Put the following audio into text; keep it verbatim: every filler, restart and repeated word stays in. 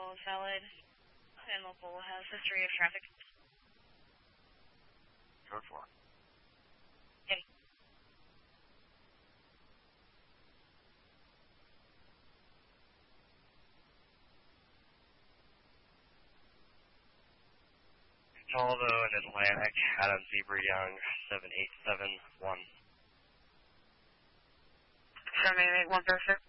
call is valid, and local has history of traffic. Code four. Okay. Volvo and Atlantic, Adam Zebra Young, seven eight seven one. seven eight eight one zero six.